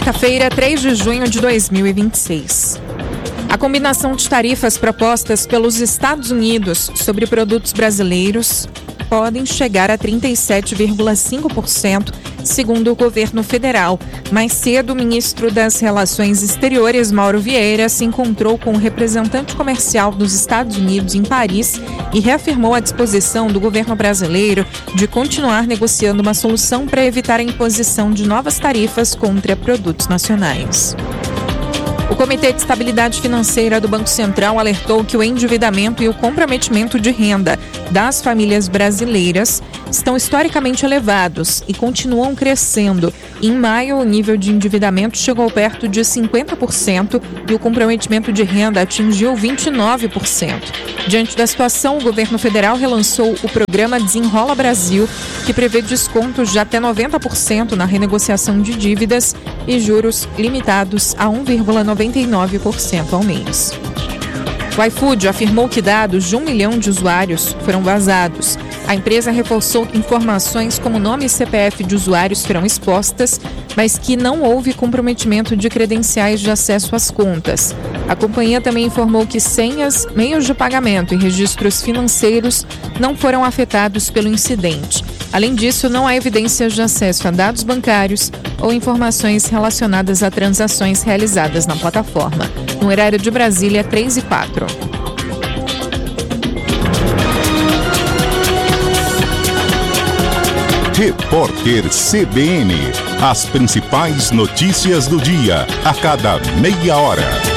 quarta-feira, 3 de junho de 2026. A combinação de tarifas propostas pelos Estados Unidos sobre produtos brasileiros podem chegar a 37,5%, segundo o governo federal. Mais cedo, o ministro das Relações Exteriores, Mauro Vieira, se encontrou com o representante comercial dos Estados Unidos em Paris e reafirmou a disposição do governo brasileiro de continuar negociando uma solução para evitar a imposição de novas tarifas contra produtos nacionais. O Comitê de Estabilidade Financeira do Banco Central alertou que o endividamento e o comprometimento de renda das famílias brasileiras estão historicamente elevados e continuam crescendo. Em maio, o nível de endividamento chegou perto de 50% e o comprometimento de renda atingiu 29%. Diante da situação, o governo federal relançou o programa Desenrola Brasil, que prevê descontos de até 90% na renegociação de dívidas e juros limitados a 1,99% ao mês. O iFood afirmou que dados de 1 milhão de usuários foram vazados. A empresa reforçou que informações como nome e CPF de usuários serão expostas, mas que não houve comprometimento de credenciais de acesso às contas. A companhia também informou que senhas, meios de pagamento e registros financeiros não foram afetados pelo incidente. Além disso, não há evidências de acesso a dados bancários ou informações relacionadas a transações realizadas na plataforma. No horário de Brasília, 3h04. Repórter CBN. As principais notícias do dia, a cada meia hora.